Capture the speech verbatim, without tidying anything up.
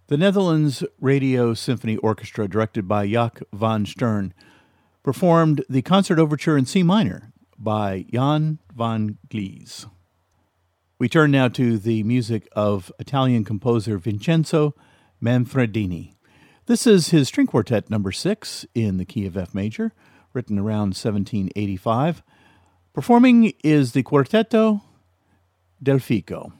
The Netherlands Radio Symphony Orchestra, directed by Jaak van Stern, performed the concert overture in C minor by Jan van Glees. We turn now to the music of Italian composer Vincenzo Manfredini. This is his string quartet number six in the key of F major, written around seventeen eighty-five. Performing is the Quartetto del Fico.